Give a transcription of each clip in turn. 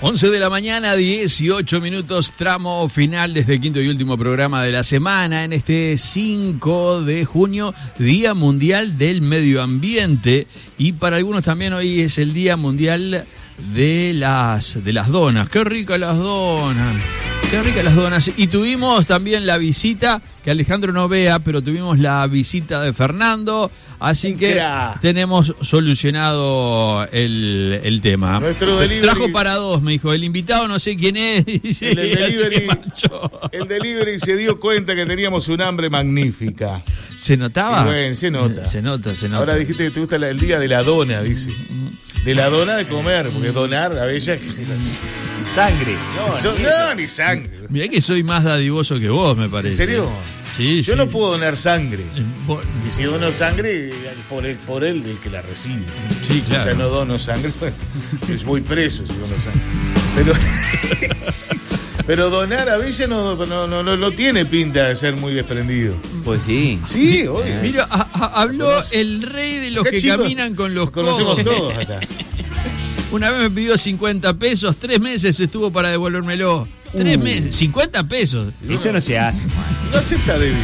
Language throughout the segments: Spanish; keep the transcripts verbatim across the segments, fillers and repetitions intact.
once de la mañana, dieciocho minutos, tramo final de este quinto y último programa de la semana, en este cinco de junio, Día Mundial del Medio Ambiente, y para algunos también hoy es el Día Mundial de las, de las donas. ¡Qué ricas las donas! ¡Qué ricas las donas! Y tuvimos también la visita, que Alejandro no vea, pero tuvimos la visita de Fernando, así que Cra. tenemos solucionado el, el tema. Nuestro delivery, trajo para dos, me dijo, el invitado no sé quién es. Sí, el, delivery, el delivery se dio cuenta que teníamos un hambre magnífica. ¿Se notaba? Y bueno, se nota. Se nota, se nota. Ahora dijiste que te gusta el día de la dona, dice. De la dona de comer, porque donar a Bella sangre. No, so, no, ni sangre. Mirá que soy más dadivoso que vos, me parece. ¿En serio? Sí, Yo sí. no puedo donar sangre. Vos... Y si dono sangre, por él, por él del que la recibe. Sí, claro. O sea, no dono sangre, pues voy preso si dono sangre. Pero, pero donar a Bella no, no, no, no, no tiene pinta de ser muy desprendido. Pues sí. Sí, obvio. Mira, a, a, habló el rey de los que chicos, caminan con los codos. Conocemos todos acá. Una vez me pidió cincuenta pesos, tres meses estuvo para devolvérmelo. Tres uh. meses, cincuenta pesos. Eso no se hace, Juan. No acepta débito.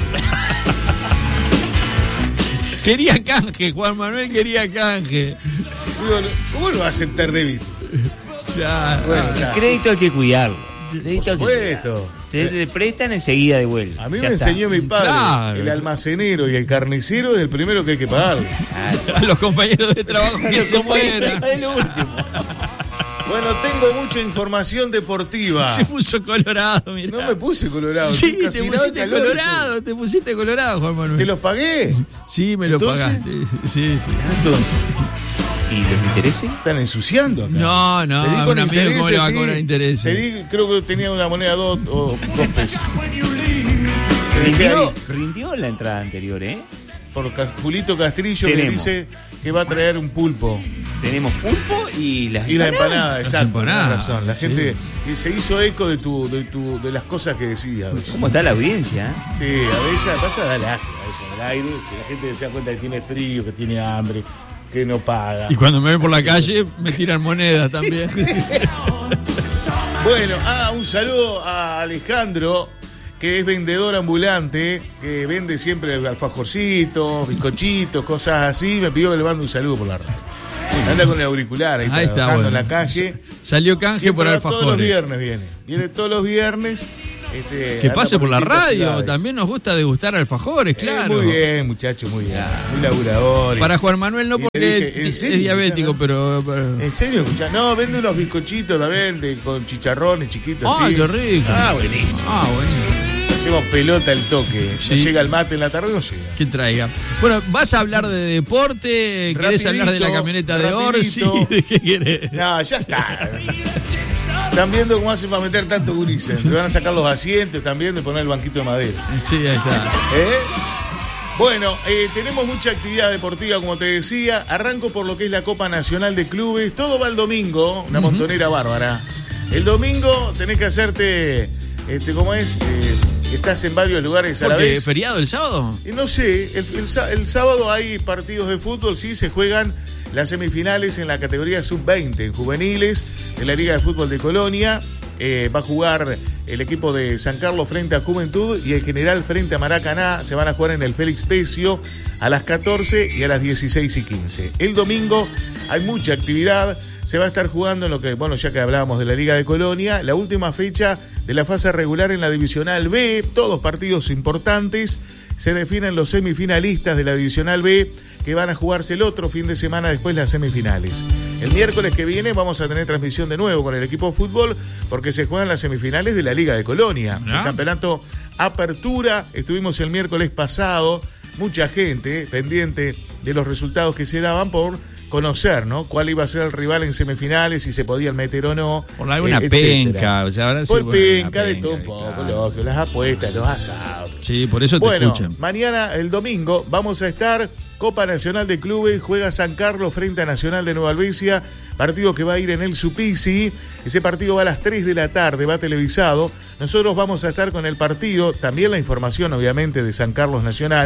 Quería canje, Juan Manuel quería canje. Digo, ¿cómo no va a aceptar débito? Ya, bueno, el crédito hay que cuidarlo. Por supuesto. Te, te prestan enseguida de vuelta. A mí ya me está. enseñó mi padre, claro. El almacenero y el carnicero es el primero que hay que pagar. A los compañeros de trabajo que se mueran. El último. Bueno, tengo mucha información deportiva. Se puso colorado, mirá. No me puse colorado. Sí, te pusiste colorado, te pusiste colorado, Juan Manuel. ¿Te los pagué? Sí, me los pagaste. Sí, sí. Entonces... ¿Y los intereses? ¿Están ensuciando acá? No, no, te di con un amigo cómo le va a sí, cobrar intereses. Te di, creo que tenía una moneda dos o dos pesos. rindió, rindió la entrada anterior, ¿eh? Por Julito Castrillo, tenemos. Que dice que va a traer un pulpo. Tenemos pulpo y las y la empanada, exacto. Empanada. Tienes razón. La gente sí. se hizo eco de tu, de tu, de las cosas que decías. ¿Cómo está la audiencia? ¿Eh? Sí, a Bella pasa da lástima eso en el aire. Si la gente se da cuenta que tiene frío, que tiene hambre, que no paga. Y cuando me ven por la calle me tiran monedas también. Bueno, ah, un saludo a Alejandro, que es vendedor ambulante, que vende siempre alfajorcitos, bizcochitos, cosas así. Me pidió que le mande un saludo por la radio. Anda con el auricular ahí, ahí trabajando está, bueno. En la calle. Salió canje siempre por alfajores. Todos los viernes viene. Viene todos los viernes. Este, que pase por la radio, ciudades. También nos gusta degustar alfajores, claro. Eh, muy bien, muchacho, muy bien. Muy laburador. Para Juan Manuel no, porque dije, es diabético, pero, pero... ¿En serio? No, vende unos bizcochitos, la vende con chicharrones chiquitos. ¡Ay, qué rico! Ah, buenísimo. Ah, buenísimo. Hacemos pelota el toque. Sí. No llega el mate en la tarde, no llega. Que traiga. Bueno, ¿vas a hablar de deporte? ¿Querés hablar de la camioneta de Orsi? ¿De qué querés? No, ya está. Están viendo cómo hacen para meter tanto gurises. Le van a sacar los asientos también de poner el banquito de madera. Sí, ahí está. ¿Eh? Bueno, eh, tenemos mucha actividad deportiva, como te decía. Arranco por lo que es la Copa Nacional de Clubes. Todo va el domingo, una uh-huh. montonera bárbara. El domingo tenés que hacerte, este, ¿cómo es? Eh, estás en varios lugares a la vez. ¿Es feriado el sábado? Eh, no sé, el, el, el sábado hay partidos de fútbol, sí, se juegan las semifinales en la categoría sub veinte, en juveniles, de la Liga de Fútbol de Colonia. Eh, va a jugar el equipo de San Carlos frente a Juventud y el General frente a Maracaná. Se van a jugar en el Félix Pecio a las catorce y a las dieciséis y quince. El domingo hay mucha actividad. Se va a estar jugando en lo que, bueno, ya que hablábamos de la Liga de Colonia, la última fecha de la fase regular en la Divisional B. Todos partidos importantes. Se definen los semifinalistas de la Divisional B, que van a jugarse el otro fin de semana después las semifinales. El miércoles que viene vamos a tener transmisión de nuevo con el equipo de fútbol, porque se juegan las semifinales de la Liga de Colonia. ¿No? El campeonato Apertura, estuvimos el miércoles pasado, mucha gente pendiente de los resultados que se daban por conocer, ¿no? Cuál iba a ser el rival en semifinales, si se podían meter o no. Por alguna eh, penca. O sea, ahora por sí, penca, bueno, de todo un poco, claro. Lógico, las apuestas, los asados. Sí, por eso te bueno, escuchan. Mañana, el domingo, vamos a estar Copa Nacional de Clubes, juega San Carlos frente a Nacional de Nueva Albesia, partido que va a ir en el Supisi. Ese partido va a las tres de la tarde, va televisado. Nosotros vamos a estar con el partido, también la información obviamente de San Carlos Nacional,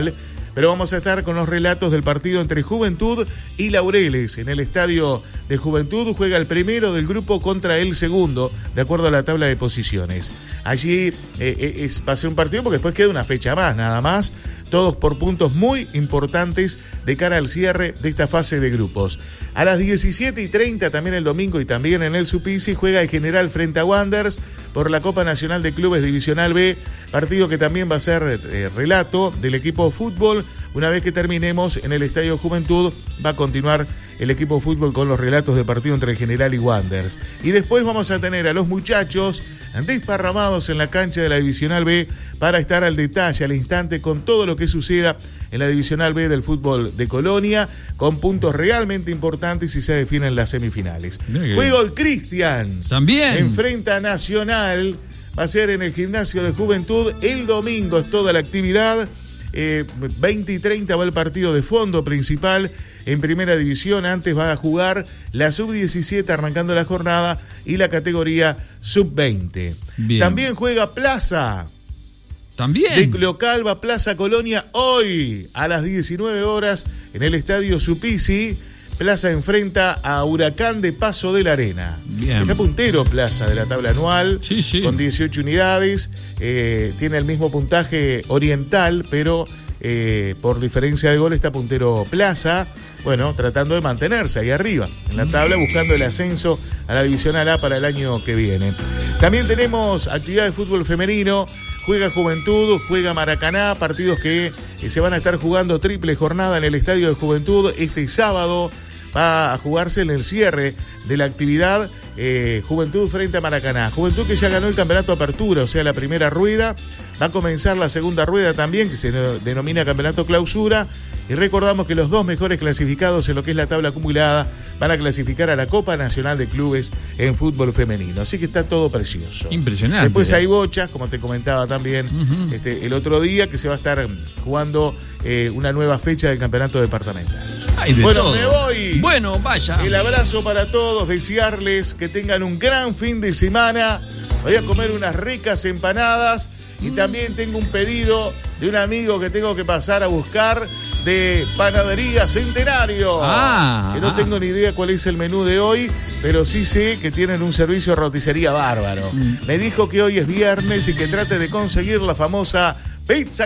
pero vamos a estar con los relatos del partido entre Juventud y Laureles. En el estadio de Juventud juega el primero del grupo contra el segundo, de acuerdo a la tabla de posiciones. Allí eh, es, va a ser un partido porque después queda una fecha más, nada más, todos por puntos muy importantes de cara al cierre de esta fase de grupos. A las diecisiete y treinta también el domingo y también en el Supisi juega el General frente a Wanderers por la Copa Nacional de Clubes Divisional B, partido que también va a ser eh, relato del equipo de fútbol. Una vez que terminemos en el Estadio Juventud va a continuar el equipo de fútbol con los relatos del partido entre el General y Wanderers. Y después vamos a tener a los muchachos desparramados en la cancha de la Divisional B para estar al detalle, al instante, con todo lo que suceda en la Divisional B del fútbol de Colonia, con puntos realmente importantes y se definen las semifinales. Juego el Cristians. También. Enfrenta a Nacional. Va a ser en el Gimnasio de Juventud. El domingo es toda la actividad. Eh, veinte y treinta va el partido de fondo principal en primera división. Antes va a jugar la sub diecisiete arrancando la jornada y la categoría sub veinte. Bien. También juega Plaza. También. De local va Plaza Colonia hoy a las diecinueve horas en el Estadio Supisi. Plaza enfrenta a Huracán de Paso de la Arena. Bien. Está puntero Plaza de la tabla anual, sí, sí. con dieciocho unidades. Eh, tiene el mismo puntaje Oriental, pero eh, por diferencia de gol está puntero Plaza. Bueno, tratando de mantenerse ahí arriba en la tabla, buscando el ascenso a la Divisional A para el año que viene. También tenemos actividad de fútbol femenino. Juega Juventud, juega Maracaná, partidos que eh, se van a estar jugando triple jornada en el Estadio de Juventud este sábado. Va a jugarse en el cierre de la actividad eh, Juventud frente a Maracaná. Juventud que ya ganó el campeonato Apertura, o sea, la primera rueda. Va a comenzar la segunda rueda también, que se denomina campeonato Clausura. Y recordamos que los dos mejores clasificados en lo que es la tabla acumulada van a clasificar a la Copa Nacional de Clubes en fútbol femenino. Así que está todo precioso. Impresionante. Después hay bochas, como te comentaba también uh-huh. este, el otro día, que se va a estar jugando eh, una nueva fecha del campeonato departamental. Ay, de bueno, todo. me voy. Bueno, vaya. El abrazo para todos, desearles que tengan un gran fin de semana. Voy a comer unas ricas empanadas y mm. también tengo un pedido de un amigo que tengo que pasar a buscar de Panadería Centenario. Ah, que no ah. tengo ni idea cuál es el menú de hoy, pero sí sé que tienen un servicio de roticería bárbaro. Mm. Me dijo que hoy es viernes y que trate de conseguir la famosa pizza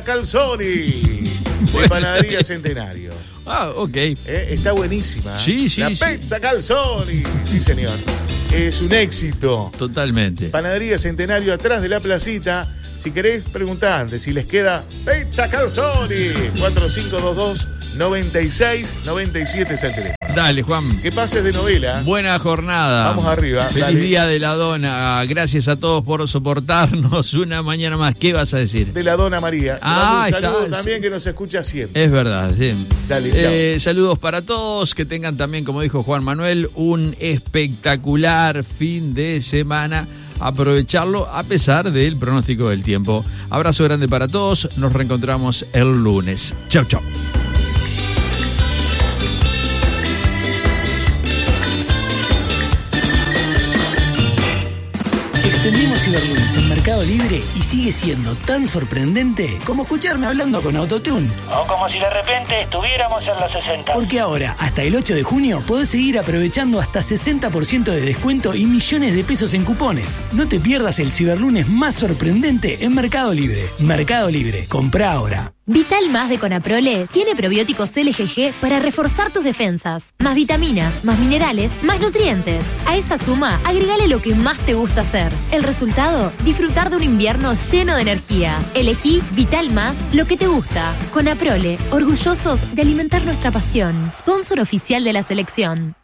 calzoni de Panadería Centenario. Ah, ok. Eh, está buenísima. Sí, sí, La sí. pizza calzoni. Sí, señor. Es un éxito. Totalmente. Panadería Centenario atrás de la placita. Si querés, preguntá antes si les queda pizza calzoni. cuatro cinco dos dos, nueve seis nueve siete es el teléfono. Dale, Juan. Que pases de novela. Buena jornada. Vamos arriba. Feliz Dale. día de la dona. Gracias a todos por soportarnos una mañana más. ¿Qué vas a decir? De la Dona María. Ah, un saludo está, también sí. que nos escucha siempre. Es verdad, sí. Dale, eh, saludos para todos. Que tengan también, como dijo Juan Manuel, un espectacular fin de semana. Aprovecharlo a pesar del pronóstico del tiempo. Abrazo grande para todos. Nos reencontramos el lunes. Chau, chau. Extendimos Ciberlunes en Mercado Libre y sigue siendo tan sorprendente como escucharme hablando con Autotune. O como si de repente estuviéramos en los sesenta. Porque ahora, hasta el ocho de junio, podés seguir aprovechando hasta sesenta por ciento de descuento y millones de pesos en cupones. No te pierdas el Ciberlunes más sorprendente en Mercado Libre. Mercado Libre. Comprá ahora. Vital Más de Conaprole tiene probióticos L G G para reforzar tus defensas. Más vitaminas, más minerales, más nutrientes. A esa suma, agregale lo que más te gusta hacer. El resultado, disfrutar de un invierno lleno de energía. Elegí Vital Más, lo que te gusta. Conaprole, orgullosos de alimentar nuestra pasión. Sponsor oficial de la selección.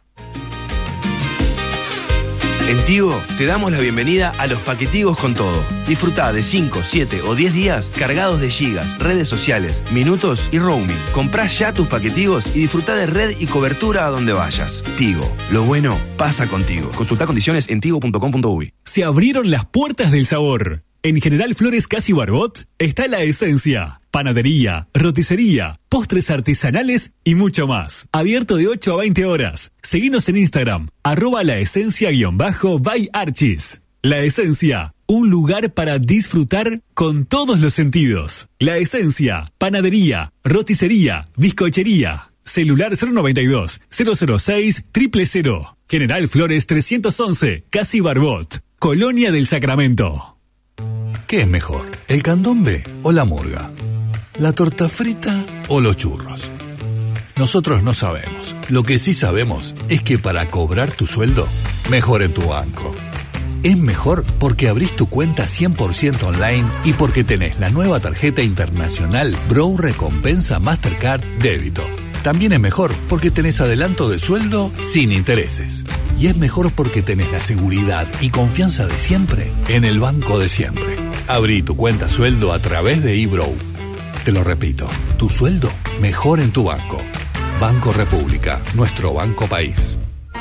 En Tigo te damos la bienvenida a los paquetigos con todo. Disfrutá de cinco, siete o diez días cargados de gigas, redes sociales, minutos y roaming. Comprá ya tus paquetigos y disfrutá de red y cobertura a donde vayas. Tigo, lo bueno pasa contigo. Consultá condiciones en tigo punto com punto uy. Se abrieron las puertas del sabor. En General Flores Casi Barbot está la esencia. Panadería, roticería, postres artesanales y mucho más. Abierto de ocho a veinte horas. Seguinos en Instagram, arroba la esencia guión bajo by Archis. La esencia, un lugar para disfrutar con todos los sentidos. La Esencia, panadería, roticería, bizcochería. Celular cero noventa y dos, cero cero seis, cero cero cero. General Flores trescientos once, Casi Barbot. Colonia del Sacramento. ¿Qué es mejor, el candombe o la murga? ¿La torta frita o los churros? Nosotros no sabemos. Lo que sí sabemos es que para cobrar tu sueldo, mejor en tu banco. Es mejor porque abrís tu cuenta cien por ciento online y porque tenés la nueva tarjeta internacional Bro Recompensa Mastercard Débito. También es mejor porque tenés adelanto de sueldo sin intereses. Y es mejor porque tenés la seguridad y confianza de siempre en el banco de siempre. Abrí tu cuenta sueldo a través de eBrow. Te lo repito, tu sueldo mejor en tu banco. Banco República, nuestro banco país.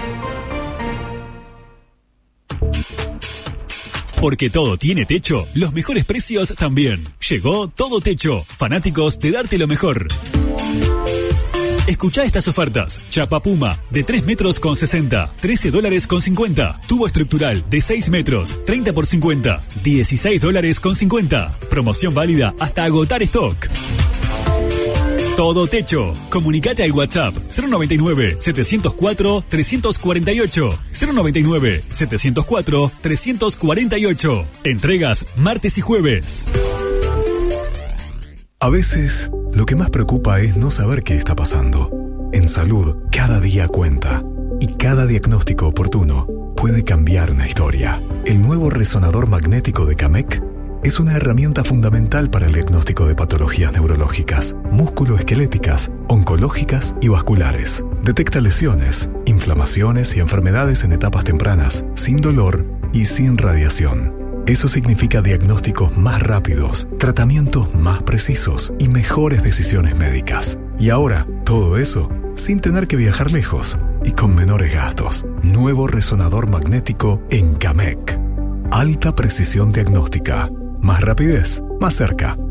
Porque todo tiene techo, los mejores precios también. Llegó Todo Techo, fanáticos de darte lo mejor. Escuchá estas ofertas. Chapa Puma, de tres metros con sesenta, trece dólares con cincuenta. Tubo estructural, de seis metros, treinta por cincuenta, dieciséis dólares con cincuenta. Promoción válida hasta agotar stock. Todo Techo. Comunicate al WhatsApp cero noventa y nueve, setecientos cuatro, trescientos cuarenta y ocho. cero noventa y nueve, setecientos cuatro, trescientos cuarenta y ocho. Entregas martes y jueves. A veces, lo que más preocupa es no saber qué está pasando. En salud, cada día cuenta. Y cada diagnóstico oportuno puede cambiar una historia. El nuevo resonador magnético de Camec es una herramienta fundamental para el diagnóstico de patologías neurológicas, musculoesqueléticas, oncológicas y vasculares. Detecta lesiones, inflamaciones y enfermedades en etapas tempranas, sin dolor y sin radiación. Eso significa diagnósticos más rápidos, tratamientos más precisos y mejores decisiones médicas. Y ahora, todo eso sin tener que viajar lejos y con menores gastos. Nuevo resonador magnético en Camec. Alta precisión diagnóstica. Más rapidez, más cerca.